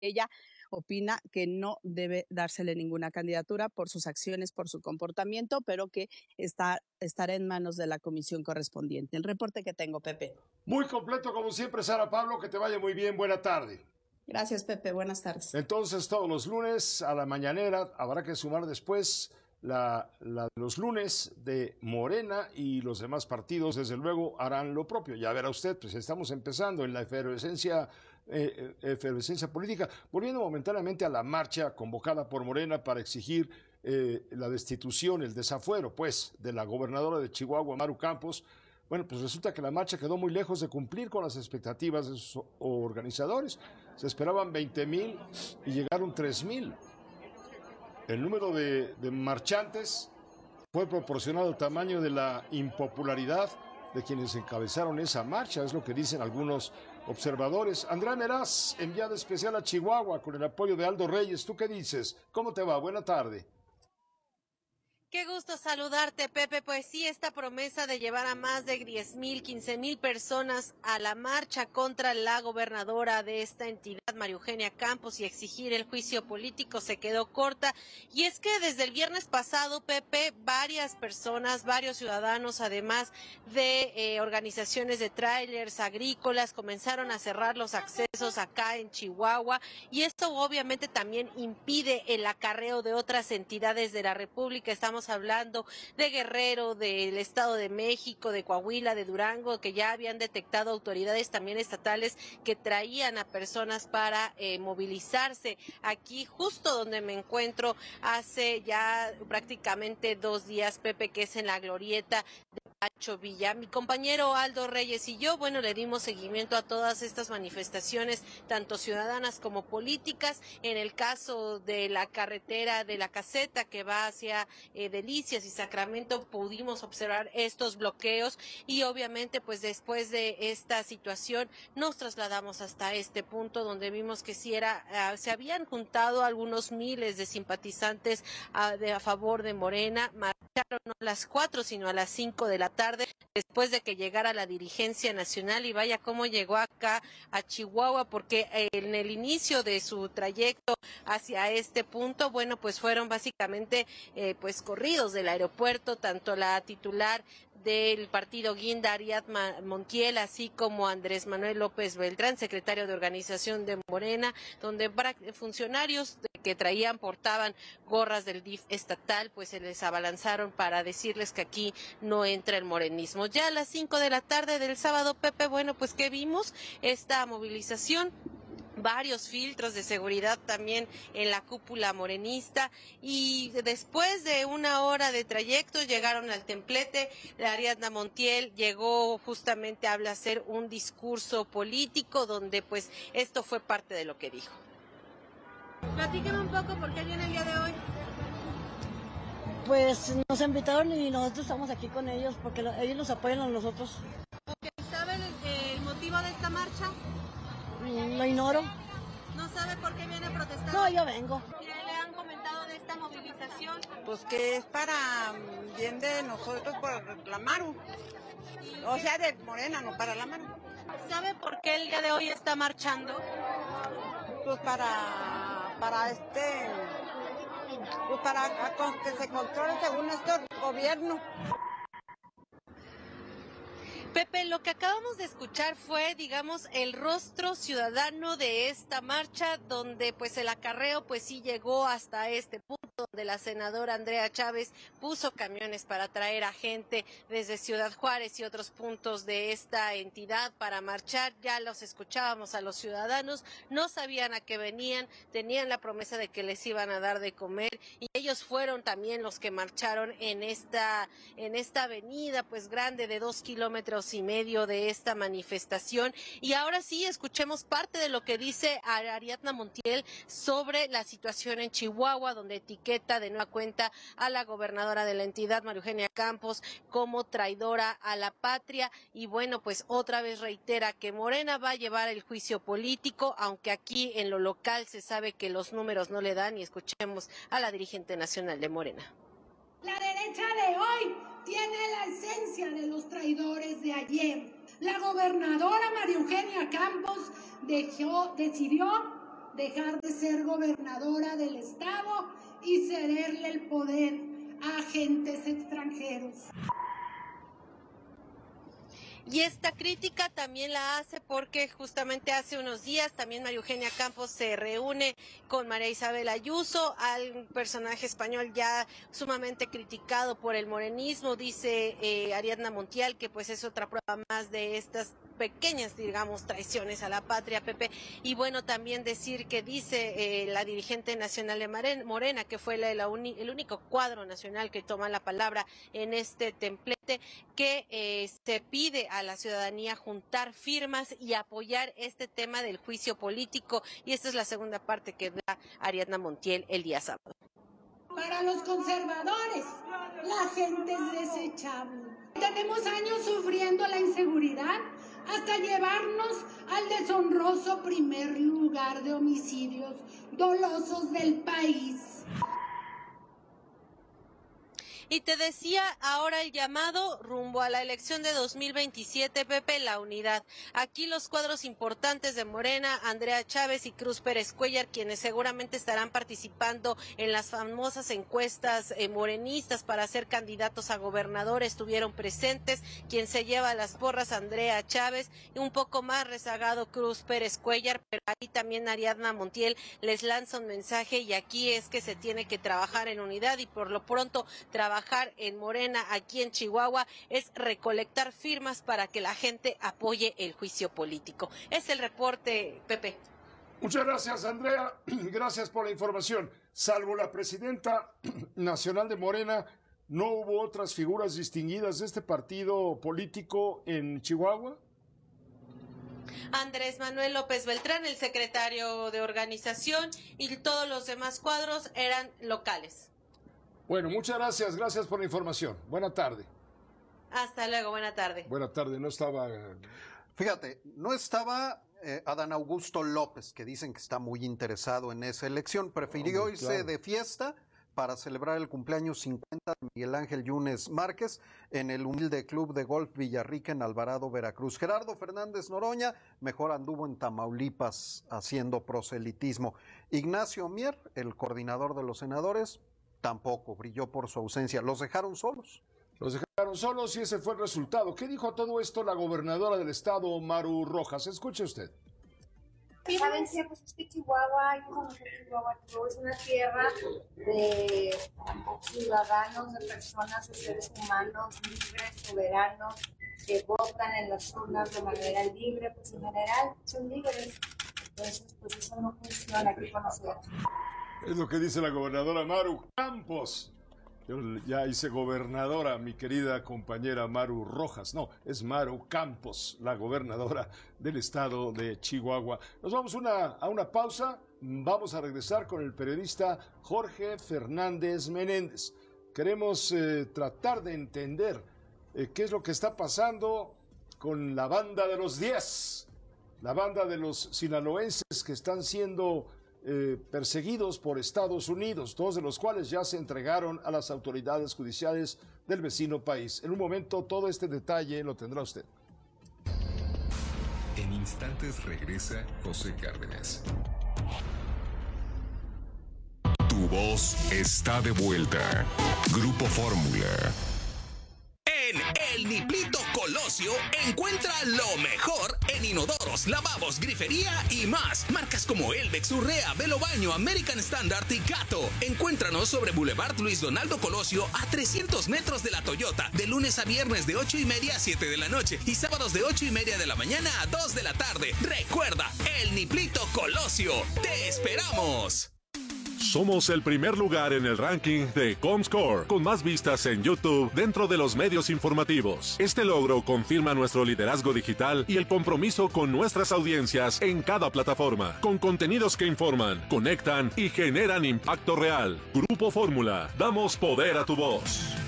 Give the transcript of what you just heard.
ella opina que no debe dársele ninguna candidatura por sus acciones, por su comportamiento, pero que estará en manos de la comisión correspondiente. El reporte que tengo, Pepe. Muy completo como siempre, Sara Pablo, que te vaya muy bien, buena tarde. Gracias, Pepe, buenas tardes. Entonces, todos los lunes a la mañanera habrá que sumar después la de los lunes de Morena, y los demás partidos desde luego harán lo propio. Ya verá usted, pues estamos empezando en la efervescencia política. Volviendo momentáneamente a la marcha convocada por Morena para exigir la destitución, el desafuero pues de la gobernadora de Chihuahua, Maru Campos. Bueno, pues resulta que la marcha quedó muy lejos de cumplir con las expectativas de sus organizadores. Se esperaban 20,000 y llegaron 3,000. El número de marchantes fue proporcionado al tamaño de la impopularidad de quienes encabezaron esa marcha, es lo que dicen algunos observadores. Andrea Meraz, enviada especial a Chihuahua con el apoyo de Aldo Reyes. ¿Tú qué dices? ¿Cómo te va? Buena tarde. Qué gusto saludarte, Pepe. Pues sí, esta promesa de llevar a más de 10,000, 15,000 personas a la marcha contra la gobernadora de esta entidad, María Eugenia Campos, y exigir el juicio político se quedó corta. Y es que desde el viernes pasado, Pepe, varias personas, varios ciudadanos, además de organizaciones de tráilers agrícolas, comenzaron a cerrar los accesos acá en Chihuahua, y esto obviamente también impide el acarreo de otras entidades de la República. Estamos hablando de Guerrero, del Estado de México, de Coahuila, de Durango, que ya habían detectado autoridades también estatales que traían a personas para movilizarse aquí, justo donde me encuentro hace ya prácticamente 2 días, Pepe, que es en la glorieta de Pancho Villa. Mi compañero Aldo Reyes y yo, bueno, le dimos seguimiento a todas estas manifestaciones, tanto ciudadanas como políticas. En el caso de la carretera de la Caseta que va hacia Delicias y Sacramento, pudimos observar estos bloqueos, y obviamente pues después de esta situación nos trasladamos hasta este punto donde vimos que sí se habían juntado algunos miles de simpatizantes a favor de Morena. Marcharon no a las 4 sino a las 5 de la tarde, después de que llegara la dirigencia nacional, y vaya cómo llegó acá a Chihuahua, porque en el inicio de su trayecto hacia este punto, bueno, pues fueron básicamente pues corridos del aeropuerto, tanto la titular del partido Guinda, Ariadna Montiel, así como Andrés Manuel López Beltrán, secretario de organización de Morena, donde funcionarios que portaban gorras del DIF estatal, pues se les abalanzaron para decirles que aquí no entra el morenismo. Ya a las 5 de la tarde del sábado, Pepe, bueno, pues ¿qué vimos? Esta movilización, varios filtros de seguridad también en la cúpula morenista, y después de 1 hora de trayecto llegaron al templete. La Ariadna Montiel llegó justamente a hacer un discurso político donde pues esto fue parte de lo que dijo. Platíqueme un poco por qué viene el día de hoy. Pues nos invitaron y nosotros estamos aquí con ellos porque ellos nos apoyan a nosotros. ¿Saben el motivo de esta marcha? Lo ignoro. ¿No sabe por qué viene a protestar? No, yo vengo. ¿Qué le han comentado de esta movilización? Pues que es para bien de nosotros, por la Maru. O sea, de Morena, no para la Maru. ¿Sabe por qué el día de hoy está marchando? Pues para que se controle según este gobierno. Pepe, lo que acabamos de escuchar fue, digamos, el rostro ciudadano de esta marcha, donde pues el acarreo pues sí llegó hasta este punto, donde la senadora Andrea Chávez puso camiones para traer a gente desde Ciudad Juárez y otros puntos de esta entidad para marchar. Ya los escuchábamos a los ciudadanos, no sabían a qué venían, tenían la promesa de que les iban a dar de comer, y ellos fueron también los que marcharon en esta avenida pues grande de 2,5 kilómetros de esta manifestación. Y ahora sí, escuchemos parte de lo que dice Ariadna Montiel sobre la situación en Chihuahua, donde etiqueta de nueva cuenta a la gobernadora de la entidad, María Eugenia Campos, como traidora a la patria. Y bueno, pues otra vez reitera que Morena va a llevar el juicio político, aunque aquí en lo local se sabe que los números no le dan. Y escuchemos a la dirigente nacional de Morena. La derecha de hoy tiene la esencia de los traidores de ayer. La gobernadora María Eugenia Campos decidió dejar de ser gobernadora del estado y cederle el poder a agentes extranjeros. Y esta crítica también la hace porque justamente hace unos días también María Eugenia Campos se reúne con María Isabel Ayuso, al personaje español ya sumamente criticado por el morenismo, dice Ariadna Montiel, que pues es otra prueba más de estas pequeñas, digamos, traiciones a la patria, Pepe. Y bueno, también decir que dice la dirigente nacional de Morena, que fue el único cuadro nacional que toma la palabra en este templete, que se pide a la ciudadanía juntar firmas y apoyar este tema del juicio político. Y esta es la segunda parte que da Ariadna Montiel el día sábado. Para los conservadores, la gente es desechable. Tenemos años sufriendo la inseguridad hasta llevarnos al deshonroso primer lugar de homicidios dolosos del país. Y te decía ahora el llamado rumbo a la elección de 2027, Pepe, la unidad. Aquí los cuadros importantes de Morena, Andrea Chávez y Cruz Pérez Cuéllar, quienes seguramente estarán participando en las famosas encuestas morenistas para ser candidatos a gobernador, estuvieron presentes. Quien se lleva las porras, Andrea Chávez, y un poco más rezagado Cruz Pérez Cuéllar, pero ahí también Ariadna Montiel les lanza un mensaje, y aquí es que se tiene que trabajar en unidad, y por lo pronto trabajar en Morena aquí en Chihuahua es recolectar firmas para que la gente apoye el juicio político. Es el reporte, Pepe. Muchas gracias, Andrea. Gracias por la información. Salvo la presidenta nacional de Morena, ¿no hubo otras figuras distinguidas de este partido político en Chihuahua? Andrés Manuel López Beltrán, el secretario de organización, y todos los demás cuadros eran locales. Bueno, muchas gracias. Gracias por la información. Buena tarde. Hasta luego, buena tarde. Buena tarde. No estaba... Fíjate, no estaba Adán Augusto López, que dicen que está muy interesado en esa elección. Prefirió irse de fiesta para celebrar el cumpleaños 50 de Miguel Ángel Yunes Márquez en el humilde club de golf Villarrica en Alvarado, Veracruz. Gerardo Fernández Noroña mejor anduvo en Tamaulipas haciendo proselitismo. Ignacio Mier, el coordinador de los senadores, tampoco brilló por su ausencia. ¿Los dejaron solos? Los dejaron solos y ese fue el resultado. ¿Qué dijo a todo esto la gobernadora del estado, Maru Rojas? Escuche usted. Saben que pues es que Chihuahua, hay como que Chihuahua es una tierra de ciudadanos, de personas, de seres humanos libres, soberanos, que votan en las urnas de manera libre, pues en general son libres. Entonces, pues eso no funciona aquí con nosotros. Es lo que dice la gobernadora Maru Campos. Yo ya hice gobernadora, mi querida compañera Maru Rojas. No, es Maru Campos, la gobernadora del estado de Chihuahua. Nos vamos a una pausa. Vamos a regresar con el periodista Jorge Fernández Menéndez. Queremos tratar de entender qué es lo que está pasando con la banda de los 10, la banda de los sinaloenses que están siendo perseguidos por Estados Unidos, dos de los cuales ya se entregaron a las autoridades judiciales del vecino país. En un momento todo este detalle lo tendrá usted. En instantes regresa José Cárdenas. Tu voz está de vuelta. Grupo Fórmula. En El Niplito Colosio encuentra lo mejor en inodoros, lavabos, grifería y más. Marcas como Elvex, Urrea, Velo Baño, American Standard y Gato. Encuéntranos sobre Boulevard Luis Donaldo Colosio a 300 metros de la Toyota. De lunes a viernes de 8:30 a 7 de la noche y sábados de 8:30 de la mañana a 2 de la tarde. Recuerda, El Niplito Colosio. ¡Te esperamos! Somos el primer lugar en el ranking de Comscore, con más vistas en YouTube dentro de los medios informativos. Este logro confirma nuestro liderazgo digital y el compromiso con nuestras audiencias en cada plataforma, con contenidos que informan, conectan y generan impacto real. Grupo Fórmula, damos poder a tu voz.